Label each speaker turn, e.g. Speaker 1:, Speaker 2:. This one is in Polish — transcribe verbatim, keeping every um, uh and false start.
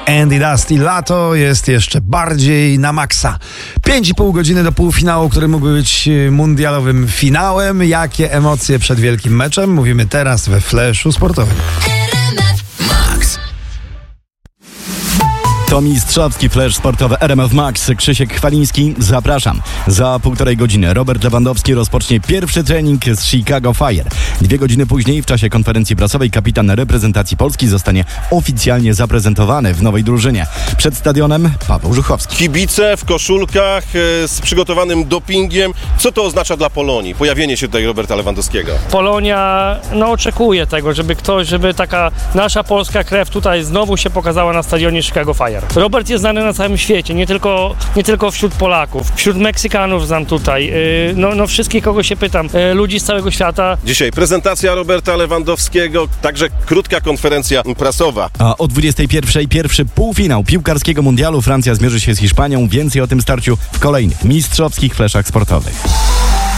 Speaker 1: Andy Dusty. Lato jest jeszcze bardziej na maksa. Pięć i pół godziny do półfinału, który mógłby być mundialowym finałem. Jakie emocje przed wielkim meczem? Mówimy teraz we Flashu Sportowym.
Speaker 2: To mistrzowski flash sportowy R M F Max. Krzysiek Chwaliński, zapraszam. Za półtorej godziny Robert Lewandowski rozpocznie pierwszy trening z Chicago Fire. Dwie godziny później w czasie konferencji prasowej kapitan reprezentacji Polski zostanie oficjalnie zaprezentowany w nowej drużynie. Przed stadionem Paweł Żuchowski.
Speaker 3: Kibice w koszulkach e, z przygotowanym dopingiem. Co to oznacza dla Polonii? Pojawienie się tutaj Roberta Lewandowskiego.
Speaker 4: Polonia no, oczekuje tego, żeby ktoś, żeby taka nasza polska krew tutaj znowu się pokazała na stadionie Chicago Fire. Robert jest znany na całym świecie, nie tylko, nie tylko wśród Polaków, wśród Meksykanów znam tutaj, yy, no, no wszystkich, kogo się pytam, yy, ludzi z całego świata.
Speaker 3: Dzisiaj prezentacja Roberta Lewandowskiego, także krótka konferencja prasowa.
Speaker 2: A o dwudziestej pierwszej pierwszy półfinał piłkarskiego mundialu. Francja zmierzy się z Hiszpanią. Więcej o tym starciu w kolejnych mistrzowskich fleszach sportowych.